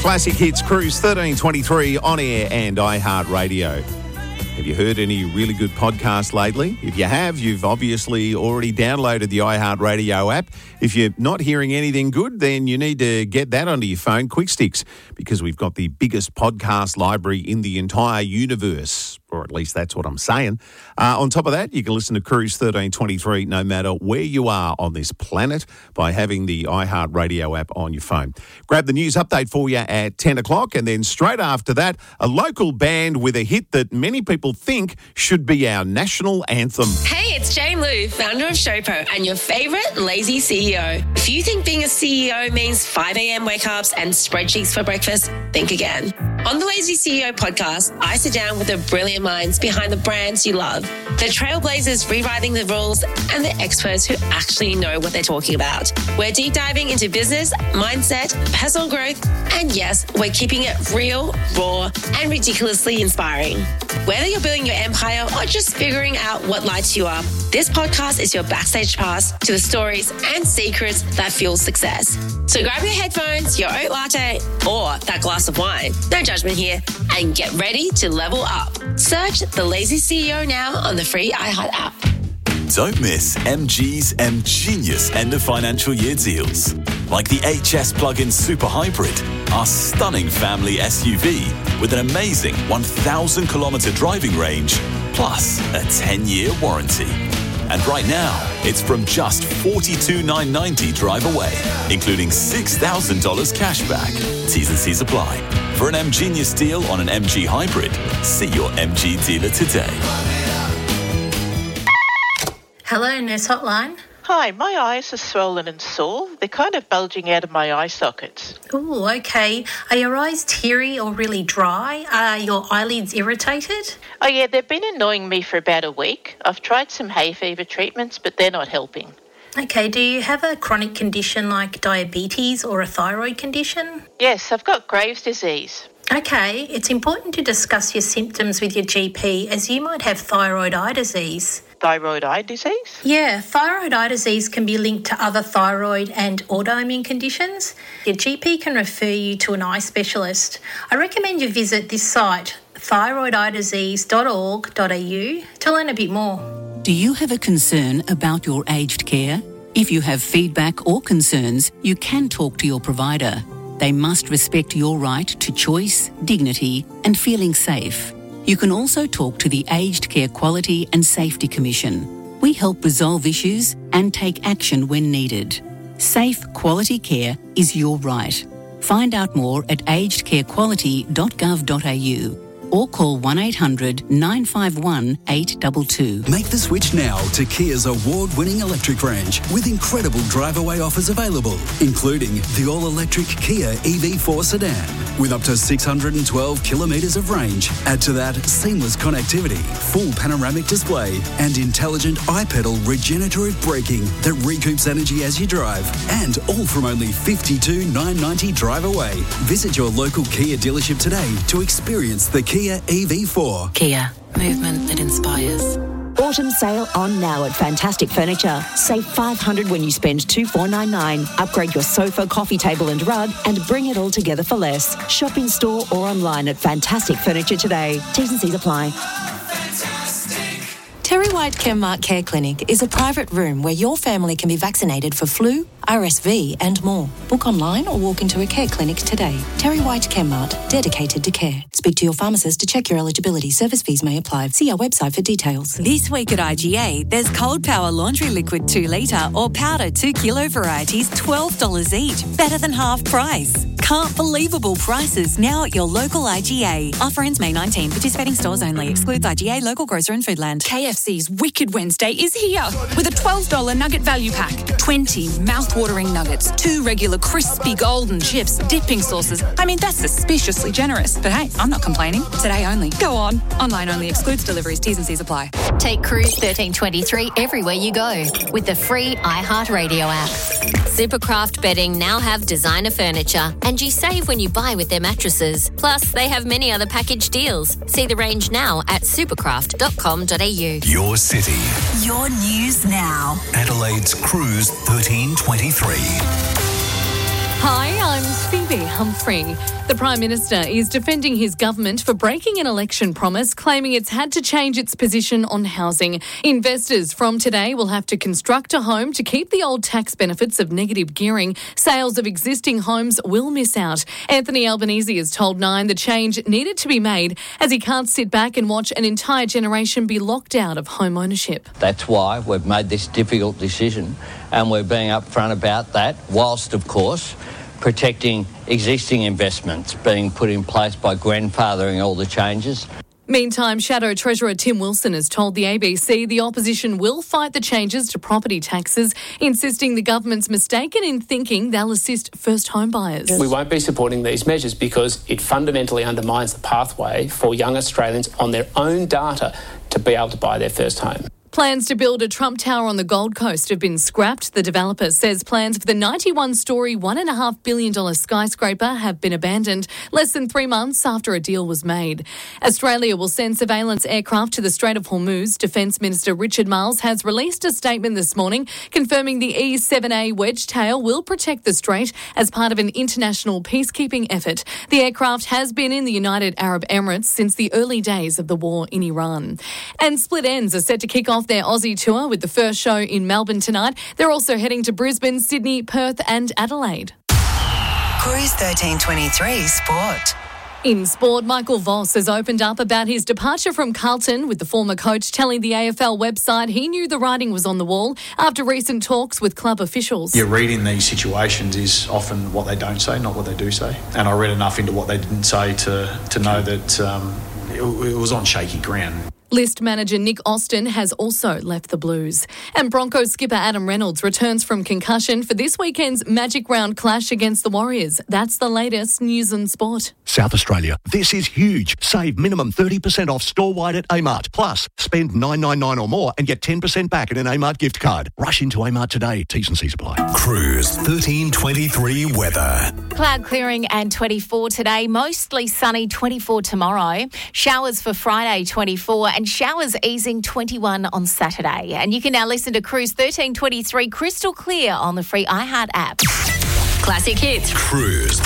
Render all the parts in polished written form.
Classic Hits Cruise 1323 on air and iHeartRadio. Have you heard any really good podcasts lately? If you have, you've obviously already downloaded the iHeartRadio app. If you're not hearing anything good, then you need to get that onto your phone, Quick Sticks, because we've got the biggest podcast library in the entire universe, or at least that's what I'm saying. On top of that, you can listen to Cruise 1323 no matter where you are on this planet by having the iHeartRadio app on your phone. Grab the news update for you at 10 o'clock, and then straight after that, a local band with a hit that many people think should be our national anthem. Hey, it's Jane Lou, founder of Showpo and your favourite lazy CEO. If you think being a CEO means 5 a.m. wake-ups and spreadsheets for breakfast, think again. On the Lazy CEO podcast, I sit down with the brilliant minds behind the brands you love, the trailblazers rewriting the rules, and the experts who actually know what they're talking about. We're deep diving into business, mindset, personal growth, and yes, we're keeping it real, raw, and ridiculously inspiring. Whether you're building your empire or just figuring out what lights you up, this podcast is your backstage pass to the stories and secrets that fuel success. So grab your headphones, your oat latte, or that glass of wine. No judgment here, and get ready to level up. Search The Lazy CEO now on the free iHeart app. Don't miss MG's M-Genius end of financial year deals. Like the HS plug-in Super Hybrid, our stunning family SUV with an amazing 1,000-kilometre driving range, plus a 10-year warranty. And right now, it's from just $42,990 drive away, including $6,000 cash back. T's and C's apply. For an M-Genius deal on an MG Hybrid, see your MG dealer today. Hello, Nurse Hotline. Hi, my eyes are swollen and sore. They're kind of bulging out of my eye sockets. Oh, okay. Are your eyes teary or really dry? Are your eyelids irritated? Oh yeah, they've been annoying me for about a week. I've tried some hay fever treatments, but they're not helping. Okay, do you have a chronic condition like diabetes or a thyroid condition? Yes, I've got Graves' disease. Okay, it's important to discuss your symptoms with your GP as you might have thyroid eye disease. Thyroid eye disease? Yeah, thyroid eye disease can be linked to other thyroid and autoimmune conditions. Your GP can refer you to an eye specialist. I recommend you visit this site, thyroideyedisease.org.au, to learn a bit more. Do you have a concern about your aged care? If you have feedback or concerns, you can talk to your provider. They must respect your right to choice, dignity, and feeling safe. You can also talk to the Aged Care Quality and Safety Commission. We help resolve issues and take action when needed. Safe, quality care is your right. Find out more at agedcarequality.gov.au or call 1-800 951 822. Make the switch now to Kia's award-winning electric range with incredible drive-away offers available, including the all-electric Kia EV4 sedan with up to 612 kilometres of range. Add to that seamless connectivity, full panoramic display and intelligent iPedal regenerative braking that recoups energy as you drive, and all from only $52,990 drive away. Visit your local Kia dealership today to experience the Kia EV4. Kia, movement that inspires. Autumn sale on now at Fantastic Furniture. Save $500 when you spend $2,499. Upgrade your sofa, coffee table and rug and bring it all together for less. Shop in store or online at Fantastic Furniture today. T's and C's apply. Terry White Chemmart Care Clinic is a private room where your family can be vaccinated for flu, RSV and more. Book online or walk into a care clinic today. Terry White Chemmart, dedicated to care. Speak to your pharmacist to check your eligibility. Service fees may apply. See our website for details. This week at IGA, there's Cold Power Laundry Liquid 2 litre or powder 2 kilo varieties, $12 each. Better than half price. Can't believable prices now at your local IGA. Offer ends May 19. Participating stores only. Excludes IGA, local grocer and Foodland. KFC's Wicked Wednesday is here with a $12 nugget value pack. 20 mouth-watering nuggets, 2 regular crispy golden chips, dipping sauces. I mean, that's suspiciously generous. But hey, I'm not complaining. Today only. Go on. Online only. Excludes deliveries. T's and C's apply. Take Cruise 1323 everywhere you go with the free iHeartRadio app. Supercraft Bedding now have designer furniture, and you save when you buy with their mattresses. Plus, they have many other package deals. See the range now at supercraft.com.au. Your city. Your news now. Adelaide's Cruise 1323. Hi, I'm Phoebe. Humphrey. The Prime Minister is defending his government for breaking an election promise, claiming it's had to change its position on housing. Investors from today will have to construct a home to keep the old tax benefits of negative gearing. Sales of existing homes will miss out. Anthony Albanese has told Nine the change needed to be made as he can't sit back and watch an entire generation be locked out of home ownership. That's why we've made this difficult decision, and we're being upfront about that, whilst, of course, protecting existing investments being put in place by grandfathering all the changes. Meantime, Shadow Treasurer Tim Wilson has told the ABC the opposition will fight the changes to property taxes, insisting the government's mistaken in thinking they'll assist first home buyers. We won't be supporting these measures because it fundamentally undermines the pathway for young Australians on their own data to be able to buy their first home. Plans to build a Trump Tower on the Gold Coast have been scrapped. The developer says plans for the 91-storey, $1.5 billion skyscraper have been abandoned less than 3 months after a deal was made. Australia will send surveillance aircraft to the Strait of Hormuz. Defence Minister Richard Marles has released a statement this morning confirming the E-7A Wedgetail will protect the strait as part of an international peacekeeping effort. The aircraft has been in the United Arab Emirates since the early days of the war in Iran. And Split Enz are set to kick off their Aussie tour with the first show in Melbourne tonight. They're also heading to Brisbane, Sydney, Perth and Adelaide. Cruise 1323 Sport. In sport, Michael Voss has opened up about his departure from Carlton, with the former coach telling the AFL website he knew the writing was on the wall after recent talks with club officials. Your read in these situations is often what they don't say, not what they do say. And I read enough into what they didn't say to know that it was on shaky ground. List manager Nick Austin has also left the Blues. And Broncos skipper Adam Reynolds returns from concussion for this weekend's Magic Round clash against the Warriors. That's the latest news and sport. South Australia, this is huge. Save minimum 30% off store-wide at Amart. Plus, spend $9.99 or more and get 10% back in an Amart gift card. Rush into Amart today. T's and C's apply. Cruise 1323 weather. Cloud clearing and 24 today. Mostly sunny, 24 tomorrow. Showers for Friday, 24. And showers easing, 21 on Saturday. And you can now listen to Cruise 1323 crystal clear on the free iHeart app. Classic hits. Cruise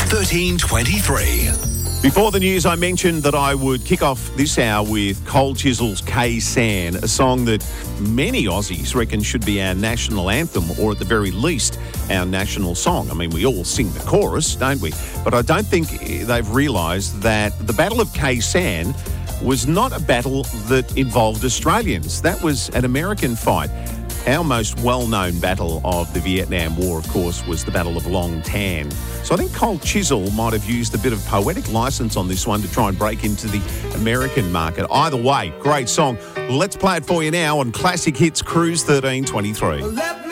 1323. Before the news, I mentioned that I would kick off this hour with Cold Chisel's K-San, a song that many Aussies reckon should be our national anthem, or at the very least, our national song. I mean, we all sing the chorus, don't we? But I don't think they've realised that the Battle of K-San was not a battle that involved Australians. That was an American fight. Our most well-known battle of the Vietnam War, of course, was the Battle of Long Tan. So I think Cold Chisel might have used a bit of poetic license on this one to try and break into the American market. Either way, great song. Let's play it for you now on Classic Hits Cruise 1323.